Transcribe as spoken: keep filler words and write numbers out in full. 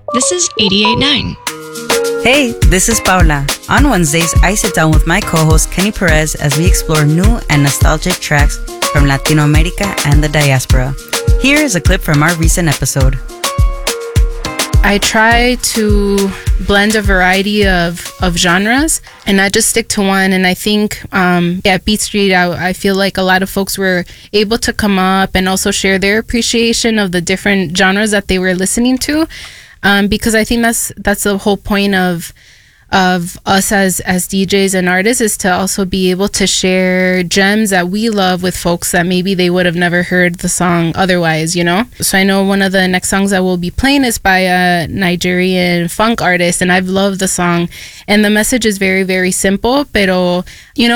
This is eighty-eight point nine. Hey, this is Paula. On Wednesdays, I sit down with my co-host Kenny Perez as we explore new and nostalgic tracks from Latino America and the diaspora. Here is a clip from our recent episode. I try to blend a variety of, of genres and not just stick to one. And I think um, at Beat Street, I, I feel like a lot of folks were able to come up and also share their appreciation of the different genres that they were listening to. Um, because I think that's that's the whole point of of us as as D Js and artists, is to also be able to share gems that we love with folks that maybe they would have never heard the song otherwise, you know? So I know one of the next songs that we'll be playing is by a Nigerian funk artist, and I've loved the song. And the message is very, very simple, pero, you know,